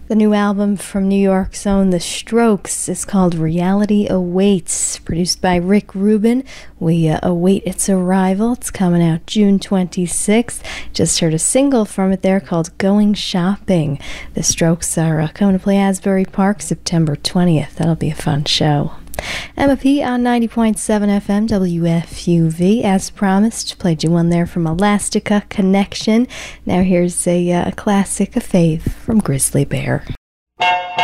The new album from New York's own The Strokes is called Reality Awaits, produced by Rick Rubin. We await its arrival. It's coming out June 26th. Just heard a single from it there called Going Shopping. The Strokes are coming to play Asbury Park September 20th. That'll be a fun show. Emma P. on 90.7 FM WFUV. As promised, played you one there from Elastica Connection. Now here's a classic, a fave from Grizzly Bear.